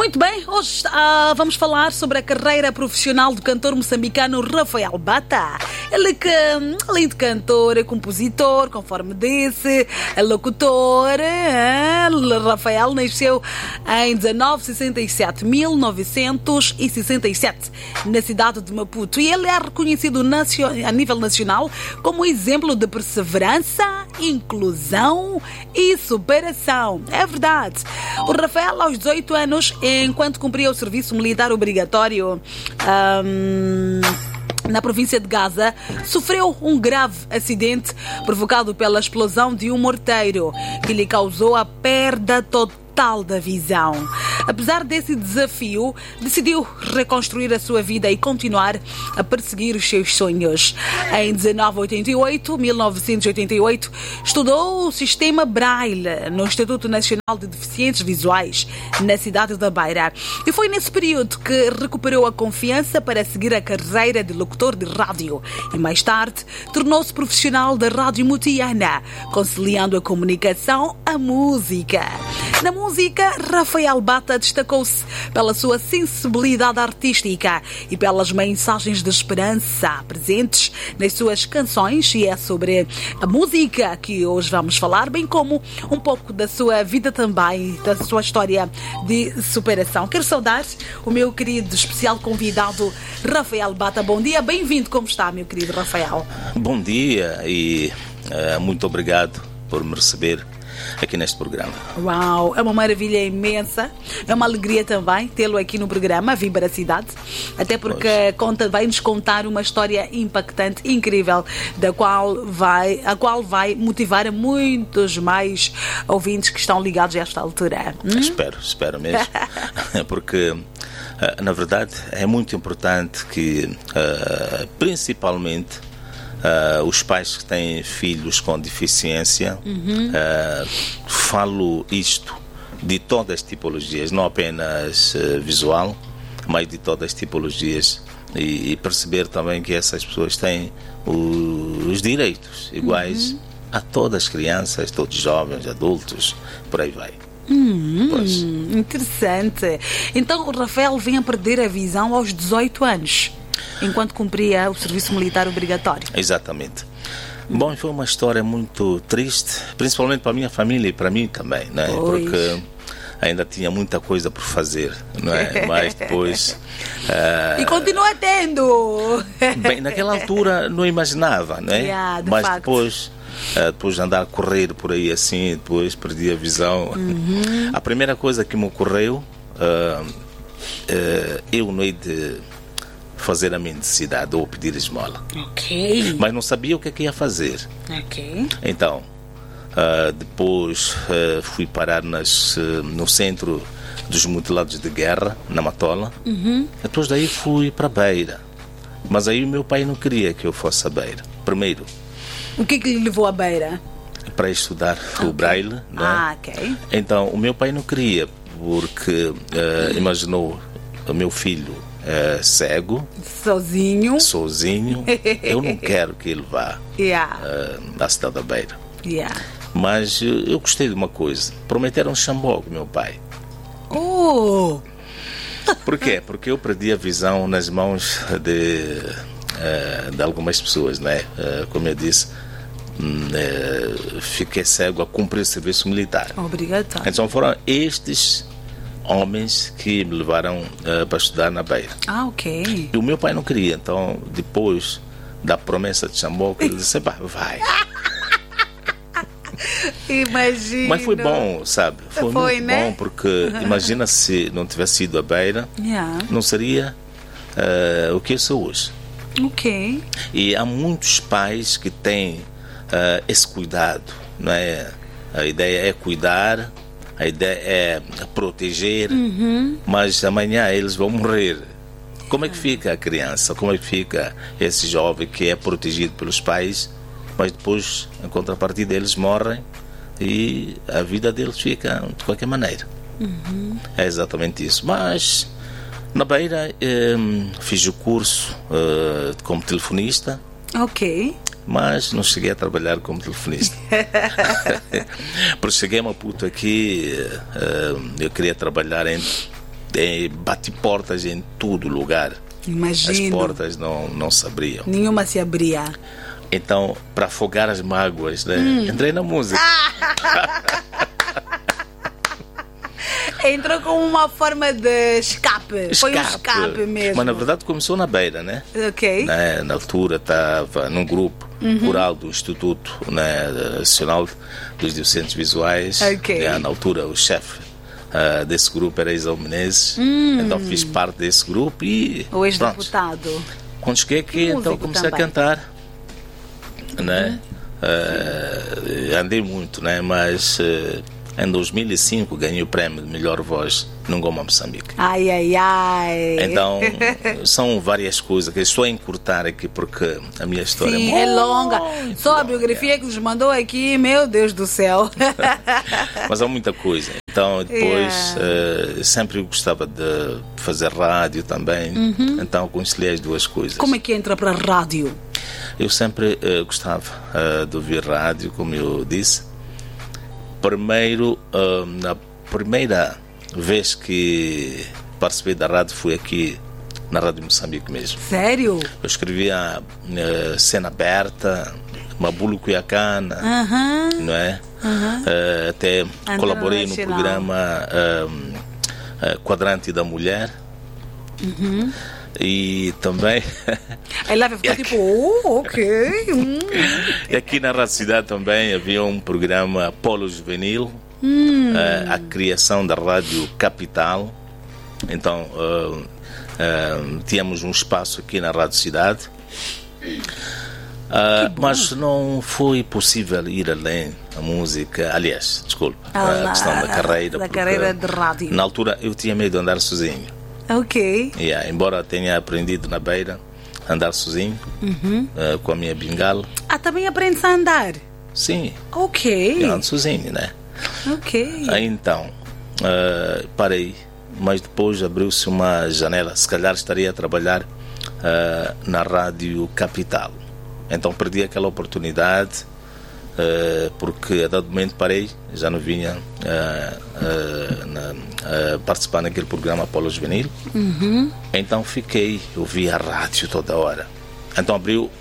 Muito bem, hoje vamos falar sobre a carreira profissional do cantor moçambicano Rafael Bata. Ele que, além de cantor, é compositor, conforme disse, é locutor. Rafael nasceu em 1967, na cidade de Maputo, e ele é reconhecido a nível nacional como exemplo de perseverança, inclusão e superação. É verdade. O Rafael, aos 18 anos, enquanto cumpria o serviço militar obrigatório na província de Gaza, sofreu um grave acidente provocado pela explosão de um morteiro que lhe causou a perda total da visão. Apesar desse desafio, decidiu reconstruir a sua vida e continuar a perseguir os seus sonhos. Em 1988, estudou o sistema Braille no Instituto Nacional de Deficientes Visuais, na cidade da Beira. E foi nesse período que recuperou a confiança para seguir a carreira de locutor de rádio. E mais tarde, tornou-se profissional da rádio mutiana, conciliando a comunicação à música. Na música, Rafael Bata destacou-se pela sua sensibilidade artística e pelas mensagens de esperança presentes nas suas canções, e é sobre a música que hoje vamos falar, bem como um pouco da sua vida também, da sua história de superação. Quero saudar o meu querido especial convidado Rafael Bata. Bom dia, bem-vindo. Como está, meu querido Rafael? Bom dia e muito obrigado por me receber aqui neste programa. Uau, é uma maravilha imensa, é uma alegria também tê-lo aqui no programa Vibra-Cidade, até porque vai-nos contar uma história impactante, incrível, a qual vai motivar a muitos mais ouvintes que estão ligados a esta altura. Espero mesmo, porque na verdade é muito importante que principalmente os pais que têm filhos com deficiência, falo isto de todas as tipologias, não apenas visual, mas de todas as tipologias, e perceber também que essas pessoas têm os direitos iguais a todas as crianças, todos os jovens, adultos, por aí vai. Interessante. Então o Rafael vem a perder a visão aos 18 anos. Enquanto cumpria o serviço militar obrigatório. Exatamente. Bom, foi uma história muito triste, principalmente para a minha família e para mim também, né? Porque ainda tinha muita coisa por fazer, não é? Mas depois... E continua tendo! Bem, naquela altura não imaginava, né? Mas depois de andar a correr por aí assim, depois perdi a visão. A primeira coisa que me ocorreu, eu não hei de fazer a mendicidade ou pedir esmola. Mas não sabia o que é que ia fazer. Então, depois fui parar no centro dos mutilados de guerra, na Matola. Depois daí fui para a Beira. Mas aí o meu pai não queria que eu fosse à Beira. Primeiro. O que lhe levou à Beira? Para estudar o Braille. Não é? Então, o meu pai não queria, porque imaginou o meu filho cego, sozinho, eu não quero que ele vá à cidade da Beira. Mas eu gostei de uma coisa, prometeram Xambó, meu pai. Por quê? Porque eu perdi a visão nas mãos de algumas pessoas, né? Como eu disse, fiquei cego a cumprir o serviço militar. Obrigado. Então foram estes homens que me levaram para estudar na Beira. E o meu pai não queria, então depois da promessa de Xambó, ele disse, vai. Imagina. Mas foi bom, sabe? Foi muito bom, porque imagina se não tivesse sido a Beira, não seria o que eu sou hoje. E há muitos pais que têm esse cuidado, não é? A ideia é cuidar, a ideia é proteger, mas amanhã eles vão morrer. Como é que fica a criança? Como é que fica esse jovem que é protegido pelos pais, mas depois, em contrapartida, eles morrem e a vida deles fica de qualquer maneira? É exatamente isso. Mas na Beira fiz o curso como telefonista. Mas não cheguei a trabalhar como telefonista. Porque cheguei a Maputo aqui, eu queria trabalhar bati portas em todo lugar. Imagino. As portas não se abriam. Nenhuma se abria. Então, para afogar as mágoas, né? Entrei na música. Entrou como uma forma de escape. Foi um escape mesmo. Mas na verdade começou na Beira, né? Ok. Na altura estava num grupo coral do Instituto Nacional dos Deficientes Visuais. Ok. Na altura o chefe desse grupo era Isaú Menezes. Então fiz parte desse grupo e... O ex-deputado. Quando cheguei aqui, então comecei a cantar. Né? Andei muito, né? Mas... em 2005 ganhei o prêmio de melhor voz no Ngoma Moçambique. Ai. Então, são várias coisas que estou a encurtar aqui porque a minha história é longa. Só a biografia que nos mandou aqui, meu Deus do céu. Mas há muita coisa. Então, depois, sempre gostava de fazer rádio também. Então, conciliei as duas coisas. Como é que entra para a rádio? Eu sempre gostava de ouvir rádio, como eu disse. Primeiro, na primeira vez que participei da rádio foi aqui na Rádio Moçambique mesmo. Sério? Eu escrevia Cena Aberta, Mabulo Cuiacana, não é? Até colaborei no programa Quadrante da Mulher. E também... Aí lá ficou tipo, ok. E aqui na Rádio Cidade também havia um programa Polo Juvenil, a criação da Rádio Capital. Então, tínhamos um espaço aqui na Rádio Cidade. Mas não foi possível ir além da música. Aliás, desculpa, a questão da carreira. Da carreira de rádio. Na altura eu tinha medo de andar sozinho. Ok. Embora tenha aprendido na Beira andar sozinho, com a minha bengala. Também aprende-se a andar? Sim. Ok. Eu ando sozinho, né? Ok. Aí então, parei, mas depois abriu-se uma janela. Se calhar estaria a trabalhar na Rádio Capital. Então perdi aquela oportunidade, porque a dado momento parei, já não vinha participar naquele programa Polo Juvenil. Então fiquei, eu via a rádio toda hora. Então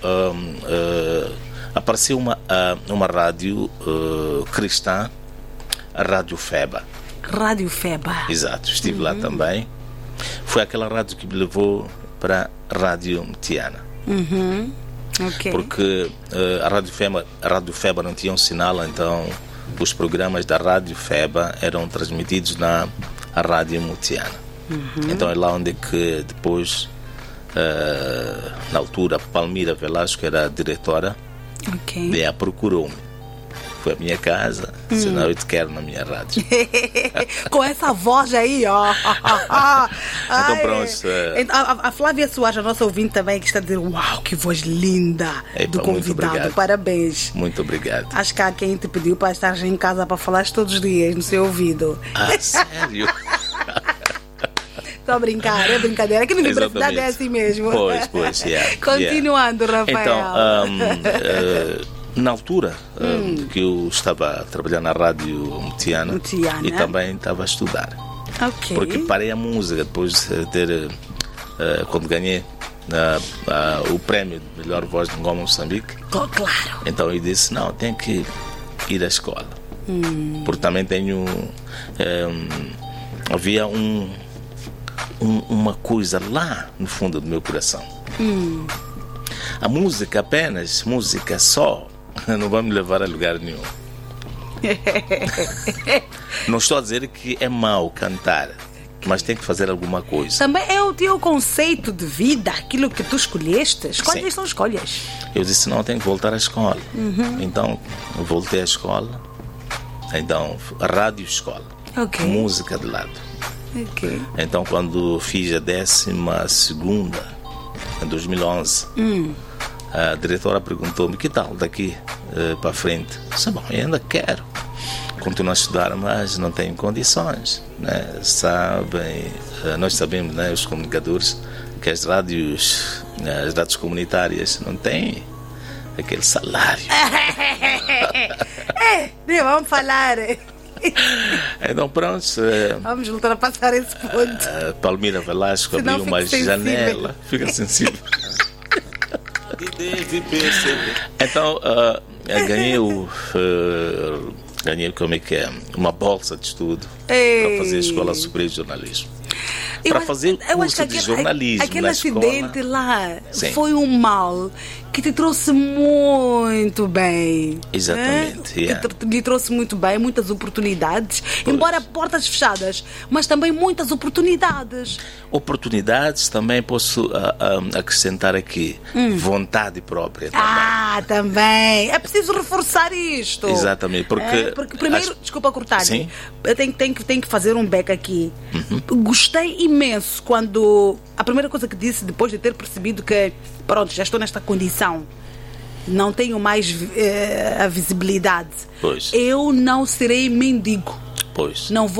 apareceu uma rádio cristã, a Rádio Feba. Rádio Feba. Exato, estive lá também. Foi aquela rádio que me levou para a Rádio Metiana. Okay. Porque a Rádio Feba não tinha um sinal, então os programas da Rádio Feba eram transmitidos na Rádio Mutiana. Então é lá onde que depois, na altura, Palmira Velasco era a diretora, e a procurou-me. Foi a minha casa, senão eu te quero na minha rádio. Com essa voz aí, ó. Então pronto. A Flávia Soares, a nossa ouvinte também, que está a dizer, uau, que voz linda do convidado. Parabéns. Muito obrigado. Acho que há quem te pediu para estar em casa para falar todos os dias no seu ouvido. Sério? Estou a brincar, é brincadeira. Aqui na universidade é assim mesmo. Pois, Continuando, Rafael. Então, na altura que eu estava a trabalhar na Rádio Mutiana, e também estava a estudar. Porque parei a música depois de ter, quando ganhei o prémio de melhor voz de Ngoma Moçambique. Claro. Então eu disse, não, tenho que ir à escola. Porque também tenho... havia uma coisa lá no fundo do meu coração. A música apenas, música só, não vai me levar a lugar nenhum. Não estou a dizer que é mau cantar, mas tem que fazer alguma coisa. Também é o teu conceito de vida, aquilo que tu escolheste. Escolhas são escolhas. Eu disse, não, tenho que voltar à escola. Então, eu voltei à escola. Então, a rádio escola. Música de lado. Então, quando fiz a 12ª, em 2011, a diretora perguntou-me, que tal daqui para frente? Eu disse, bom, eu ainda quero continuar a estudar, mas não tenho condições, né? Nós sabemos, né, os comunicadores, que as rádios comunitárias não têm aquele salário. Vamos falar. Então pronto. Vamos ultrapassar esse ponto. Palmira Velasco abriu uma janela. Fica sensível. Então ganhei como é que é? Uma bolsa de estudo para fazer a Escola Superior de Jornalismo. Para fazer o curso de jornalismo aquele na acidente escola. lá Sim. foi um mal que te trouxe muito bem. Exatamente. Que lhe trouxe muito bem, muitas oportunidades, embora portas fechadas, mas também muitas oportunidades. Oportunidades também posso acrescentar aqui. Vontade própria também. Também. É preciso reforçar isto. Exatamente. Porque primeiro, desculpa cortar. Sim. Eu tenho que fazer um back aqui. Gostei imenso quando a primeira coisa que disse, depois de ter percebido que pronto, já estou nesta condição, não tenho mais a visibilidade. Pois. Eu não serei mendigo. Pois. Não vou